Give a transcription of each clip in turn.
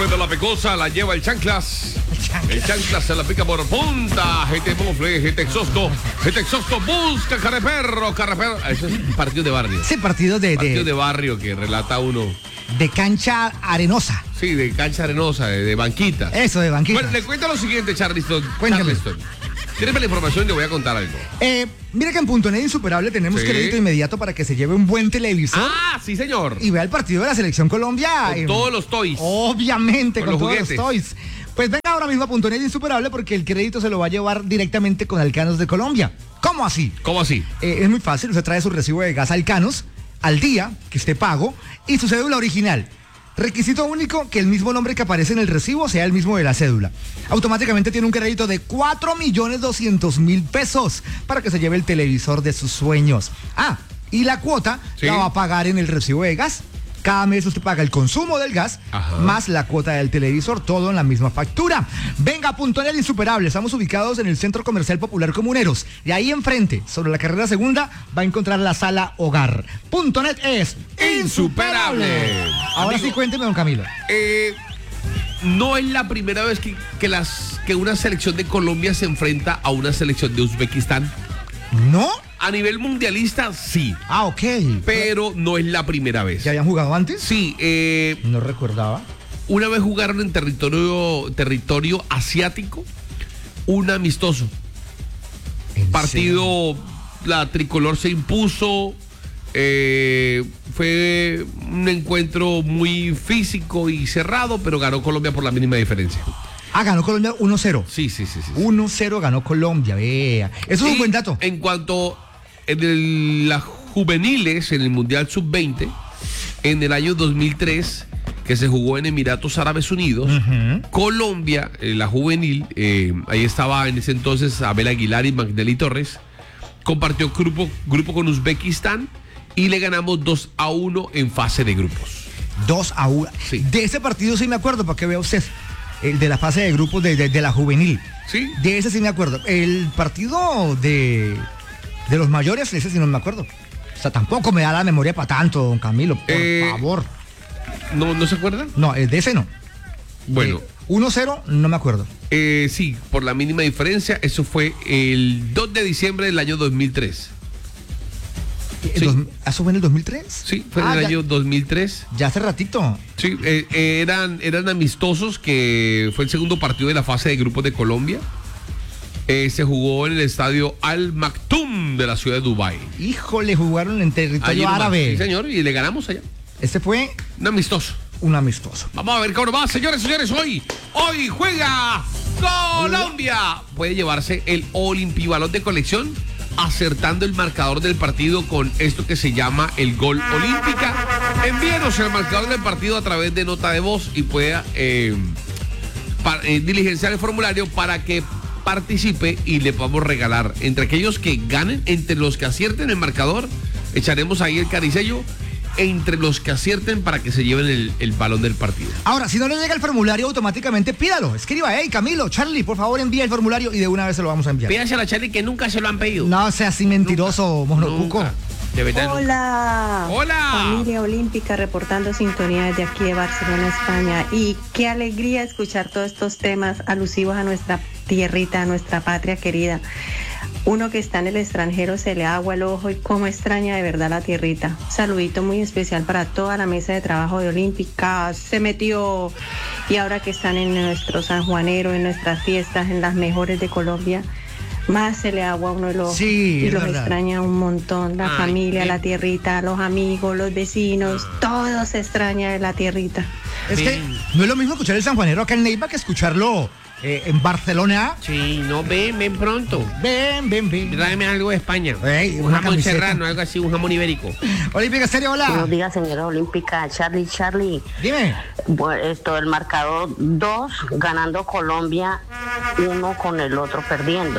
Rueda la pecosa, la lleva el chanclas. El chanclas se la pica por punta. GT Mofle, GT Exhausto. GT Exhausto busca Carreperro. Ese es un partido de barrio. Sí, partido de barrio que relata uno. De cancha arenosa. Sí, de cancha arenosa, de banquita. Eso, de banquita. Bueno, le cuento lo siguiente, Charleston. Cuéntame. Tienes la información y le voy a contar algo. Mira que en Puntonet Insuperable tenemos Sí. crédito inmediato para que se lleve un buen televisor. Ah, sí, señor. Y vea el partido de la Selección Colombia. Con todos los toys. Obviamente, Con con los todos juguetes. los toys. Pues venga ahora mismo a Puntonet Insuperable porque el crédito se lo va a llevar directamente con Alcanos de Colombia. ¿Cómo así? ¿Cómo así? Es muy fácil, usted trae su recibo de gas Alcanos al día, que esté pago, y su cédula original. Requisito único, que el mismo nombre que aparece en el recibo sea el mismo de la cédula. Automáticamente tiene un crédito de 4.200.000 pesos para que se lleve el televisor de sus sueños. Ah, y la cuota Sí. la va a pagar en el recibo de gas. Cada mes usted paga el consumo del gas, Ajá. más la cuota del televisor, todo en la misma factura. Venga, Puntonet Insuperable. Estamos ubicados en el Centro Comercial Popular Comuneros. Y ahí enfrente, sobre la carrera segunda, va a encontrar la sala hogar. Puntonet es insuperable. Ahora Amigo, sí, cuénteme, don Camilo. No es la primera vez que una selección de Colombia se enfrenta a una selección de Uzbekistán. ¿No? A nivel mundialista, sí. Ah, ok. Pero no es la primera vez. ¿Ya habían jugado antes? Sí, No recordaba. una vez jugaron en territorio asiático, un amistoso. ¿En Partido, la tricolor se impuso. Fue un encuentro muy físico y cerrado, pero ganó Colombia por la mínima diferencia. Ah, ganó Colombia 1-0. Sí. 1-0 ganó Colombia, vea. Eso es un buen dato. En cuanto las juveniles en el Mundial Sub-20, en el año 2003, que se jugó en Emiratos Árabes Unidos, Colombia, la juvenil, ahí estaba en ese entonces Abel Aguilar y Magnelli Torres, compartió grupo con Uzbekistán y le ganamos 2-1 en fase de grupos. 2-1. Sí. De ese partido sí me acuerdo, para que vea usted. El de la fase de grupos de la juvenil. ¿Sí? De ese sí me acuerdo. El partido de los mayores, ese sí no me acuerdo. O sea, tampoco me da la memoria para tanto, don Camilo, por favor. ¿No se acuerdan? No, de ese no. Bueno. 1-0, no me acuerdo. Sí, por la mínima diferencia, eso fue el 2 de diciembre del año 2003. Sí. ¿Eso fue en el 2003? Sí, fue en el año 2003. Ya hace ratito. Sí, eran amistosos, que fue el segundo partido de la fase de grupos de Colombia. Se jugó en el estadio Al Maktoum de la ciudad de Dubái. Híjole, jugaron en territorio árabe. Sí, señor, y le ganamos allá. Este fue Un amistoso. un amistoso. Vamos a ver cómo va, señores. Hoy juega Colombia. Puede llevarse el Olimpibalón de colección, acertando el marcador del partido con esto que se llama el Gol Olímpica. Envíenos el marcador del partido a través de nota de voz y pueda diligenciar el formulario para que participe y le podamos regalar. Entre aquellos que ganen, entre los que acierten el marcador, echaremos ahí el caricello. Entre los que acierten para que se lleven el balón del partido. Ahora, si no le llega el formulario, automáticamente pídalo. Escriba, hey, Camilo, Charlie, por favor envía el formulario y de una vez se lo vamos a enviar. Pídaselo a Charlie, que nunca se lo han pedido. No sea así mentiroso, monocuco. Nunca. De verdad. Hola. Hola. Familia Olímpica, reportando sintonía desde aquí de Barcelona, España. Y qué alegría escuchar todos estos temas alusivos a nuestra tierrita, a nuestra patria querida. Uno que está en el extranjero se le agua el ojo y cómo extraña de verdad la tierrita. Un saludito muy especial para toda la mesa de trabajo de Olímpica. Se metió, y ahora que están en nuestro San Juanero, en nuestras fiestas, en las mejores de Colombia, más se le agua a uno el ojo. Sí, y es los verdad. extraña un montón. La familia, la tierrita, los amigos, los vecinos, todo se extraña de la tierrita. Es que no es lo mismo escuchar el sanjuanero acá en Neiva que escucharlo en Barcelona. Sí, no, ven pronto. Ven. Tráeme algo de España. Ey, un una jamón camiseta. serrano, algo así, un jamón ibérico. Olímpica Estéreo, hola. Buenos días, señora Olímpica. Charlie. Dime. Bueno, el marcador 2 ganando Colombia, 1 con el otro perdiendo.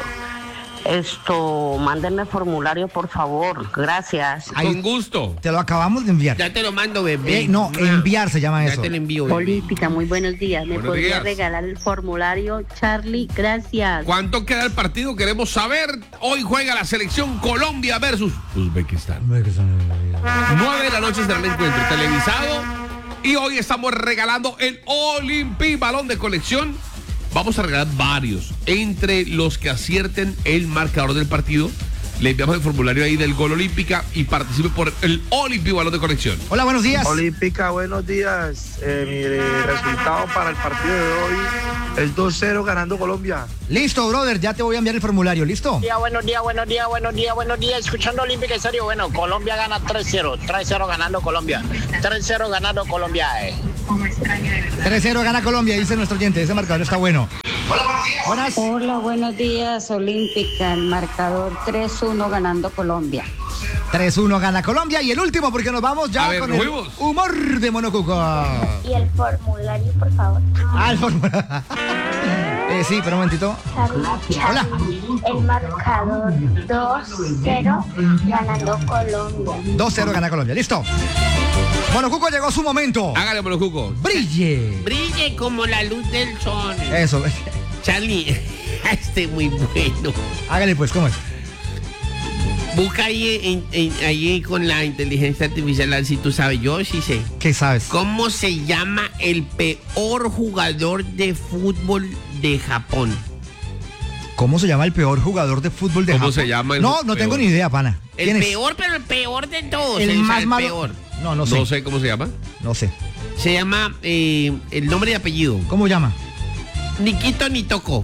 Mándenme formulario, por favor. Gracias. Ahí- Con gusto. Te lo acabamos de enviar. Ya te lo mando, bebé. No, enviar se llama Ya eso. te lo envío, bebé. Olímpica, muy buenos días. ¿Me Buenos podría días. regalar el formulario, Charlie? Gracias. ¿Cuánto queda el partido? Queremos saber. Hoy juega la selección Colombia versus Uzbekistán. 9 de la noche será el encuentro televisado Y hoy estamos regalando el Olympic balón de colección. Vamos a regalar varios. Entre los que acierten el marcador del partido, le enviamos el formulario ahí del Gol Olímpica y participe por el Olympic balón de colección. Hola, buenos días. Olímpica, buenos días. Mi resultado para el partido de hoy es 2-0 ganando Colombia. Listo, brother, ya te voy a enviar el formulario, ¿listo? Buenos días. Escuchando Olímpica, en serio. Bueno, Colombia gana 3-0. 3-0 ganando Colombia. 3-0 ganando Colombia. 3-0 gana Colombia, dice nuestro oyente. Ese marcador está bueno. Buenas. Hola, buenos días, Olímpica. El marcador 3-1 ganando Colombia. 3-1 gana Colombia. Y el último, porque nos vamos ya con el humor de Monocuco. Y el formulario, por favor. El formulario. Sí, pero un momentito. Hola. El marcador 2-0 ganando Colombia. 2-0 gana Colombia. Listo. Monocuco, llegó su momento. Hágale, Monocuco. Brille. Brille como la luz del sol. Eso. Charlie, muy bueno. Hágale pues, ¿cómo es? Busca ahí con la inteligencia artificial, a ver si tú sabes. Yo sí sé. ¿Qué sabes? ¿Cómo se llama el peor jugador de fútbol de Japón? ¿Cómo se llama el peor jugador de fútbol de Japón? ¿Cómo se llama el No peor? tengo ni idea, pana. El peor, pero el peor de todos. El más malo. Peor. No sé. No sé cómo se llama. No sé. Se llama el nombre y apellido. ¿Cómo llama? Nikito Nitoko.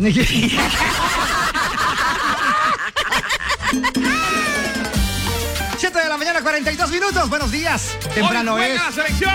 7 de la mañana, 42 minutos. Buenos días. Temprano Hoy es. juega la selección.